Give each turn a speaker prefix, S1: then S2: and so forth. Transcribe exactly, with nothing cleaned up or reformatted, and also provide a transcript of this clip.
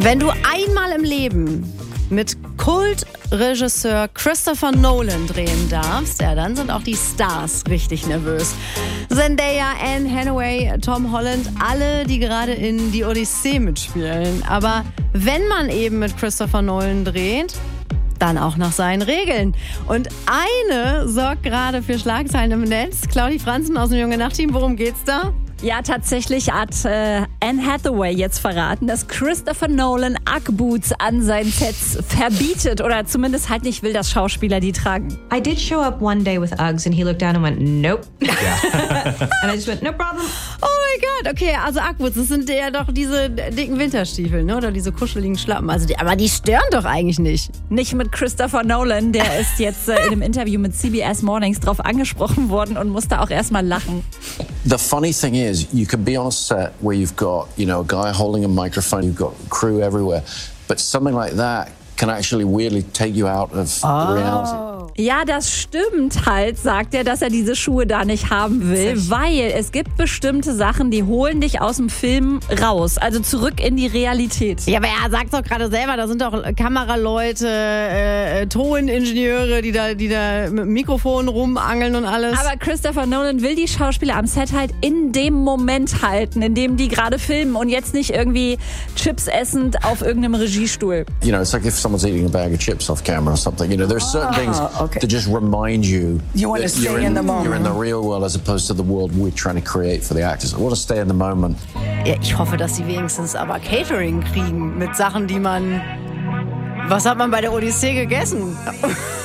S1: Wenn du einmal im Leben mit Kultregisseur Christopher Nolan drehen darfst, ja, dann sind auch die Stars richtig nervös. Zendaya, Anne Hathaway, Tom Holland, alle, die gerade in Die Odyssee mitspielen. Aber wenn man eben mit Christopher Nolan dreht, dann auch nach seinen Regeln. Und eine sorgt gerade für Schlagzeilen im Netz. Claudi Franzen aus dem Junge Nacht-Team, worum geht's da?
S2: Ja, tatsächlich hat äh, Anne Hathaway jetzt verraten, dass Christopher Nolan Ugg-Boots an seinen Sets verbietet oder zumindest halt nicht will, dass Schauspieler die tragen.
S3: I did show up one day with Uggs and he looked down and went, nope. Yeah. And I just went, no problem.
S1: Oh mein Gott, okay, also Ugg-Boots, das sind ja doch diese dicken Winterstiefel, ne? Oder diese kuscheligen Schlappen. Also die, aber die stören doch eigentlich nicht.
S2: Nicht mit Christopher Nolan, der ist jetzt äh, in einem Interview mit C B S Mornings drauf angesprochen worden und musste auch erstmal lachen.
S4: The funny thing is, you can be on a set where you've got, you know, a guy holding a microphone, you've got crew everywhere, but something like that can actually weirdly take you out of
S1: oh.
S4: reality.
S2: Ja, das stimmt halt, sagt er, dass er diese Schuhe da nicht haben will, weil es gibt bestimmte Sachen, die holen dich aus dem Film raus, also zurück in die Realität.
S1: Ja, aber er sagt doch gerade selber, da sind doch Kameraleute, äh, Toningenieure, die da, die da mit dem Mikrofon rumangeln und alles.
S2: Aber Christopher Nolan will die Schauspieler am Set halt in dem Moment halten, in dem die gerade filmen und jetzt nicht irgendwie Chips essend auf irgendeinem Regiestuhl.
S4: You know, it's like if someone's eating a bag of chips off camera or something. You know, there's certain things okay. that just remind you,
S5: you want to stay
S4: you're in,
S5: in the moment.
S4: You're in the real world as opposed to the world we're trying to create for the actors. I want to stay in the moment.
S1: Ja, ich hoffe, dass sie wenigstens aber Catering kriegen mit Sachen, die man... Was hat man bei der Odyssee gegessen?